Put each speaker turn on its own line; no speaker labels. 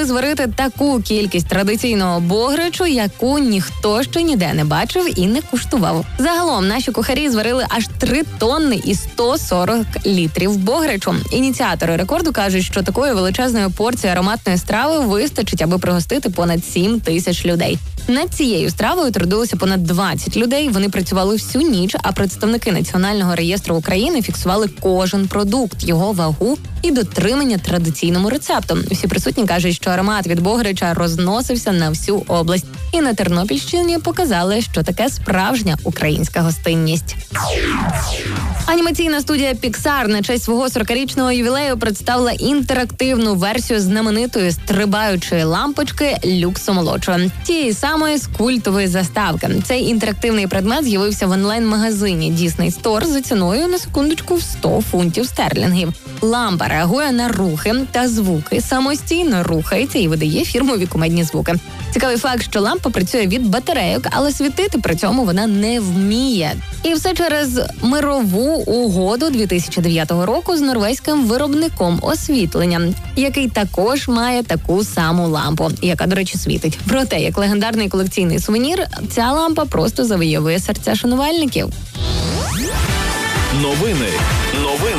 зварити таку кількість традиційного бограчу, яку ніхто ще ніде не бачив і не куштував. Загалом наші кухарі зварили аж 3 тонни і 140 літрів бограчу. Ініціатори рекорду кажуть, що такої величезної порції ароматної страви вистачить, аби пригостити понад 7 тисяч людей. Над цією стравою трудилося понад 20 людей. Вони працювали всю ніч, а представники Національного реєстру України фіксували кожен продукт, його вагу і дотримання традиційному рецепту. Всі присутні кажуть, що аромат від бограча розносився на всю область. І на Тернопільщині показали, що таке справжня українська гостинність. Анімаційна студія Pixar на честь свого 40-річного ювілею представила інтерактивну версію знаменитої стрибаючої лампочки Люксо-молодшого. Тієї самої з культової заставки. Цей інтерактивний предмет з'явився в онлайн-магазині Disney Store за ціною, на секундочку, в 100 фунтів стерлінгів. Лампа реагує на рухи та звуки, самостійно рухається і видає фірмові кумедні звуки. Цікавий факт, що лампа працює від батарейок, але світити при цьому вона не вміє. І все через мирову угоду 2009 року з норвезьким виробником освітлення, який також має таку саму лампу, яка, до речі, світить. Проте, як легендарний колекційний сувенір, ця лампа просто завойовує серця шанувальників.
Новини